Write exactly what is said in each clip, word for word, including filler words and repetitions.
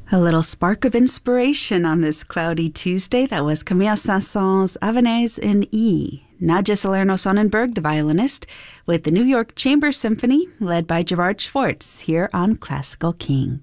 A little spark of inspiration on this cloudy Tuesday. That was Camille Saint-Saëns' Avanaise in E. Nadja Salerno-Sonnenberg, the violinist, with the New York Chamber Symphony, led by Gerard Schwartz, here on Classical King.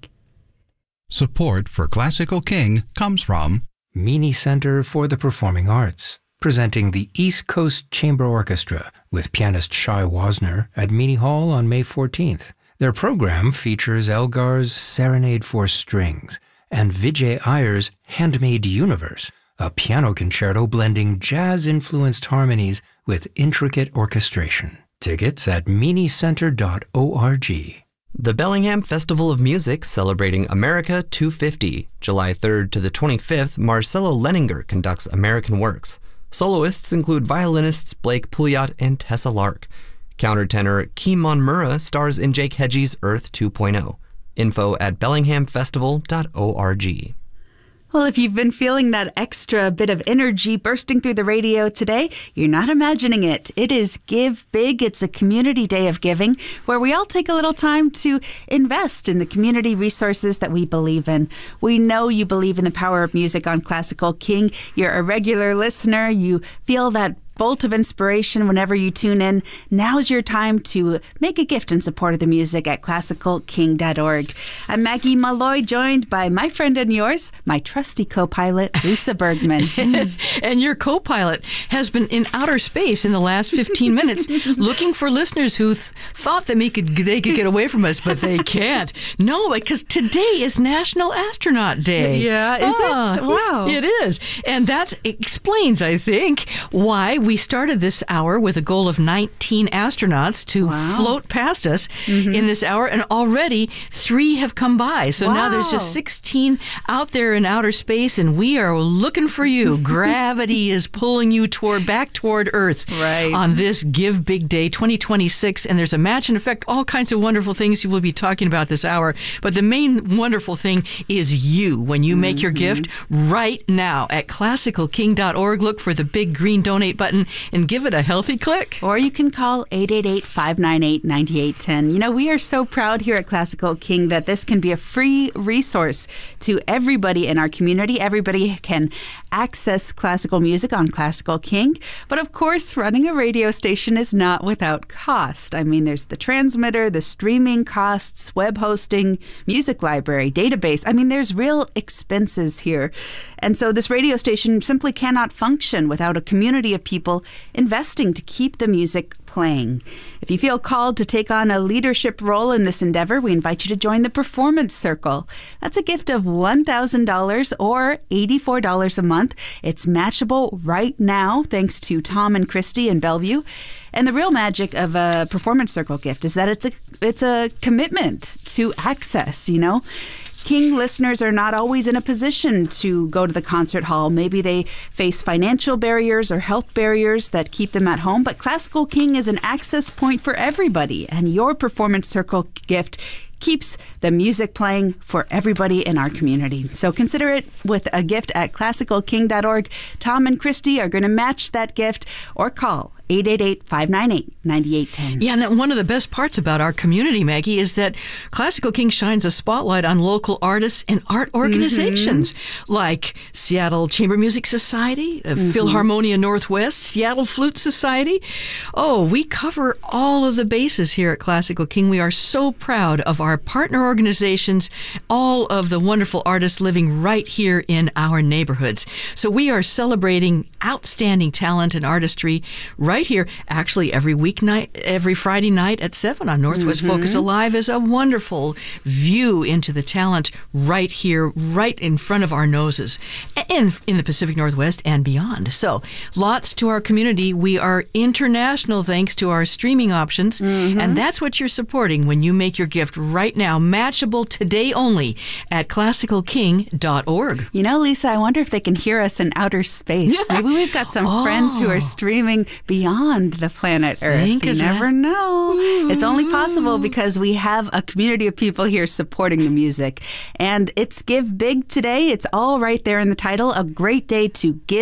Support for Classical King comes from Meany Center for the Performing Arts, presenting the East Coast Chamber Orchestra with pianist Shai Wasner at Meany Hall on May fourteenth. Their program features Elgar's Serenade for Strings and Vijay Iyer's Handmade Universe, a piano concerto blending jazz-influenced harmonies with intricate orchestration. Tickets at meany center dot org. The Bellingham Festival of Music celebrating America two fifty. July third to the twenty-fifth, Marcelo Leninger conducts American works. Soloists include violinists Blake Pouliot and Tessa Lark. Countertenor Kim Monmurra stars in Jake Hedgie's Earth two point oh. Info at bellingham festival dot org. Well, if you've been feeling that extra bit of energy bursting through the radio today, you're not imagining it. It is Give Big. It's a community day of giving where we all take a little time to invest in the community resources that we believe in. We know you believe in the power of music on Classical King. You're a regular listener. You feel that bolt of inspiration whenever you tune in. Now's your time to make a gift in support of the music at classical king dot org. I'm Maggie Malloy, joined by my friend and yours, my trusty co-pilot, Lisa Bergman. And your co-pilot has been in outer space in the last fifteen minutes looking for listeners who th- thought that they could, they could get away from us, but they can't. No, because today is National Astronaut Day. Yeah, is ah, it? Wow. It is. And that explains, I think, why we started this hour with a goal of nineteen astronauts to wow. float past us mm-hmm. in this hour, and already three have come by. So wow. now there's just sixteen out there in outer space, and we are looking for you. Gravity is pulling you toward back toward Earth right. on this Give Big Day twenty twenty-six, and there's a match and effect, all kinds of wonderful things you will be talking about this hour. But the main wonderful thing is you when you make mm-hmm. your gift right now at classical king dot org. Look for the big green donate button and give it a healthy click. Or you can call eight eight eight, five nine eight, nine eight one zero. You know, we are so proud here at Classical King that this can be a free resource to everybody in our community. Everybody can access classical music on Classical King. But of course, running a radio station is not without cost. I mean, there's the transmitter, the streaming costs, web hosting, music library, database. I mean, there's real expenses here. And so this radio station simply cannot function without a community of people investing to keep the music playing. If you feel called to take on a leadership role in this endeavor, we invite you to join the Performance Circle. That's a gift of one thousand dollars or eighty-four dollars a month. It's matchable right now, thanks to Tom and Christy in Bellevue. And the real magic of a Performance Circle gift is that it's a it's a commitment to access, you know. King listeners are not always in a position to go to the concert hall. Maybe they face financial barriers or health barriers that keep them at home, but Classical King is an access point for everybody, and your Performance Circle gift keeps the music playing for everybody in our community. So consider it with a gift at classical king dot org. Tom and Christy are going to match that gift, or call eight eight eight, five nine eight, nine eight one zero. Yeah, and that one of the best parts about our community, Maggie, is that Classical King shines a spotlight on local artists and art organizations mm-hmm. like Seattle Chamber Music Society, uh, mm-hmm. Philharmonia Northwest, Seattle Flute Society. Oh, we cover all of the bases here at Classical King. We are so proud of our partner organizations, all of the wonderful artists living right here in our neighborhoods. So we are celebrating outstanding talent and artistry right here. Actually, every weeknight, every Friday night at seven on Northwest mm-hmm. Focus Alive is a wonderful view into the talent right here, right in front of our noses, in, in the Pacific Northwest and beyond. So lots to our community. We are international thanks to our streaming options, mm-hmm. and that's what you're supporting when you make your gift right now, matchable today only at classical king dot org. You know, Lisa, I wonder if they can hear us in outer space. Yeah. Maybe we've got some oh. friends who are streaming beyond the planet Earth. Think you never that. know. Ooh. It's only possible because we have a community of people here supporting the music. And it's Give Big today. It's all right there in the title. A great day to give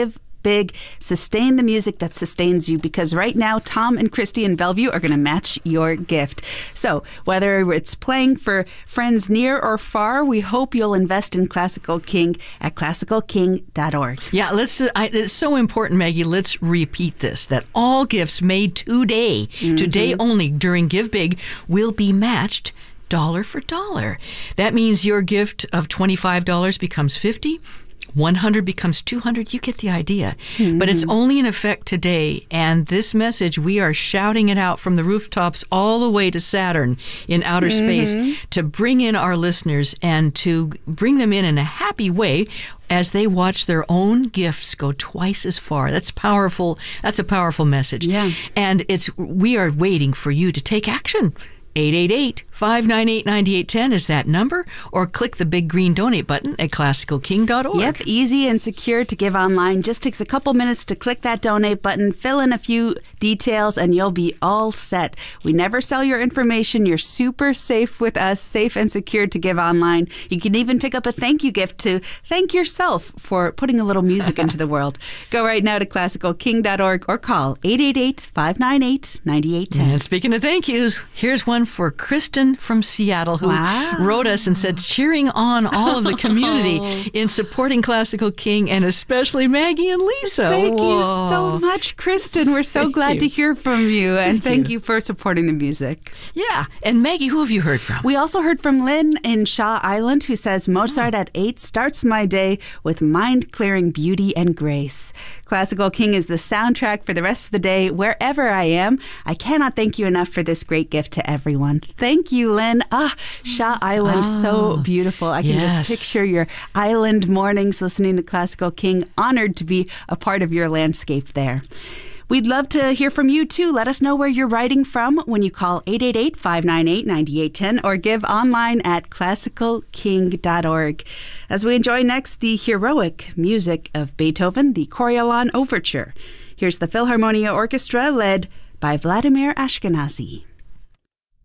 big. Sustain the music that sustains you, because right now, Tom and Christy in Bellevue are going to match your gift. So whether it's playing for friends near or far, we hope you'll invest in Classical King at classical king dot org. Yeah, let's. I, it's so important, Maggie. Let's repeat this: that all gifts made today, mm-hmm. today only, during Give Big, will be matched dollar for dollar. That means your gift of twenty-five dollars becomes fifty dollars. one hundred becomes two hundred. You get the idea. Mm-hmm. But it's only in effect today. And this message, we are shouting it out from the rooftops all the way to Saturn in outer mm-hmm. space to bring in our listeners and to bring them in in a happy way as they watch their own gifts go twice as far. That's powerful. That's a powerful message. Yeah. And it's we are waiting for you to take action. eight eight eight, five nine eight, nine eight one zero is that number, or click the big green donate button at classical king dot org. Yep, easy and secure to give online. Just takes a couple minutes to click that donate button, fill in a few details, and you'll be all set. We never sell your information. You're super safe with us, safe and secure to give online. You can even pick up a thank you gift to thank yourself for putting a little music into the world. Go right now to classical king dot org or call eight eight eight, five nine eight, nine eight one zero. And speaking of thank yous, here's one for Kristen from Seattle, who wow. wrote us and said, cheering on all of the community oh. in supporting Classical King, and especially Maggie and Lisa. Thank Whoa. you so much, Kristen. We're so thank glad you. to hear from you, and thank, thank you. you for supporting the music. Yeah. And Maggie, who have you heard from? We also heard from Lynn in Shaw Island, who says, Mozart oh. at eight starts my day with mind-clearing beauty and grace. Classical King is the soundtrack for the rest of the day, wherever I am. I cannot thank you enough for this great gift to everyone. Thank you, Lynn. Ah, Shaw Island, ah, so beautiful. I can yes. just picture your island mornings listening to Classical King. Honored to be a part of your landscape there. We'd love to hear from you, too. Let us know where you're writing from when you call eight eight eight, five nine eight, nine eight one zero or give online at classical king dot org. As we enjoy next the heroic music of Beethoven, the Coriolan Overture. Here's the Philharmonia Orchestra led by Vladimir Ashkenazy.